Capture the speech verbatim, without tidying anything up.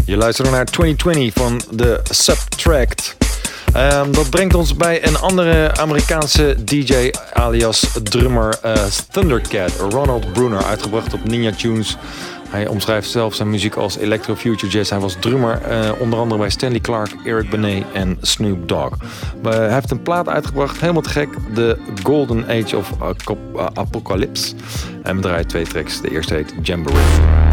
Je luistert naar twintig twintig van de Subtract. Um, dat brengt ons bij een andere Amerikaanse D J alias drummer uh, Thundercat, Ronald Bruner, uitgebracht op Ninja Tunes. Hij omschrijft zelf zijn muziek als Electro Future Jazz. Hij was drummer uh, onder andere bij Stanley Clarke, Eric Benet en Snoop Dogg. Uh, hij heeft een plaat uitgebracht, helemaal te gek, The Golden Age of uh, Apocalypse. En we draaien twee tracks. De eerste heet Jamboree.